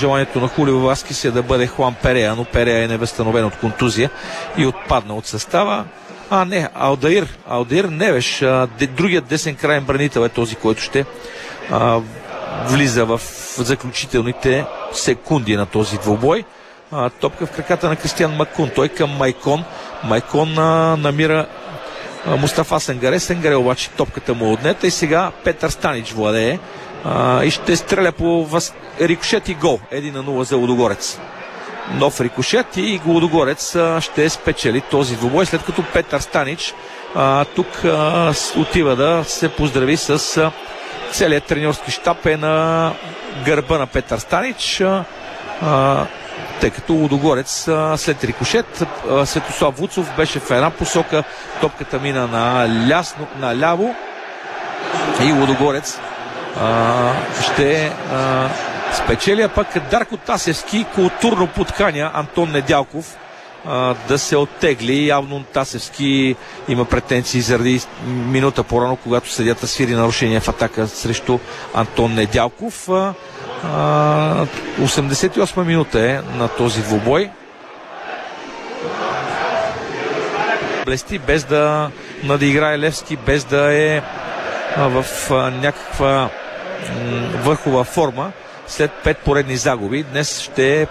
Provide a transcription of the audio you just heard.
желанието на Хулио Васкес е да бъде Хуан Перея, но Перея е невъзстановен от контузия и отпадна от състава. Алдаир Невеш, другият десен крайен бранител е този, който ще влиза в заключителните секунди на този двубой. Топка в краката на Кристиан Макун. Той към Майкон. Майкон намира Мустафа Сенгаре. Сенгаре обаче топката му отнета и сега Петър Станич владее и ще стреля по рикошет и гол. 1-0 за Лудогорец. Нов рикошет и Лудогорец ще спечели този двубой, след като Петър Станич тук отива да се поздрави с целият треньорски щаб е на гърба на Петър Станич, тъй като Лудогорец след рикошет Светослав Вуцов беше в една посока, топката мина на ляво и Лудогорец ще спечели, а пък Дарко Тасевски културно подканя Антон Недялков да се оттегли. Явно Тасевски има претенции заради минута по-рано, когато съдията свири нарушение в атака срещу Антон Недялков. 88 минута е на този двубой. Блести без да надиграе Левски, без да е в някаква върхова форма. След 5 поредни загуби днес ще